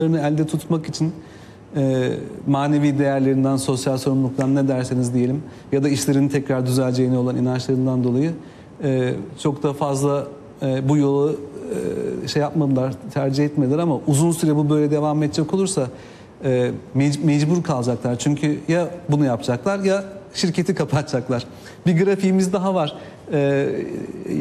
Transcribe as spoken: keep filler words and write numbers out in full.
elde tutmak için e, manevi değerlerinden, sosyal sorumluluktan ne derseniz diyelim ya da işlerin tekrar düzeleceğine olan inançlarından dolayı e, çok da fazla e, bu yolu e, şey yapmadılar, tercih etmediler ama uzun süre bu böyle devam edecek olursa e, mec mecbur kalacaklar. Çünkü ya bunu yapacaklar ya şirketi kapatacaklar. Bir grafiğimiz daha var. E,